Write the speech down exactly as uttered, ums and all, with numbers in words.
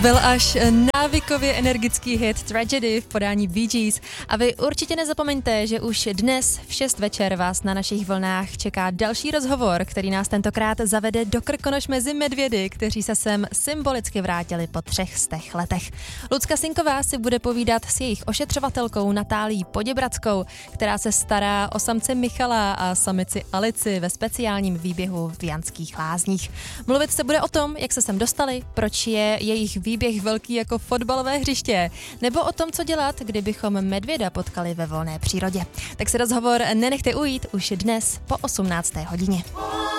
Byl až návykově energický hit Tragedy v podání Bee Gees a vy určitě nezapomeňte, že už dnes v šest večer vás na našich vlnách čeká další rozhovor, který nás tentokrát zavede do Krkonoš mezi medvědy, kteří se sem symbolicky vrátili po třech stech letech. Lucka Sinková si bude povídat s jejich ošetřovatelkou Natálií Poděbradskou, která se stará o samce Michala a samici Alici ve speciálním výběhu v Janských Lázních. Mluvit se bude o tom, jak se sem dostali, proč je jejich výběh velký jako fotbalové hřiště, nebo o tom, co dělat, kdybychom medvěda potkali ve volné přírodě. Tak si rozhovor nenechte ujít už dnes po osmnácté hodině.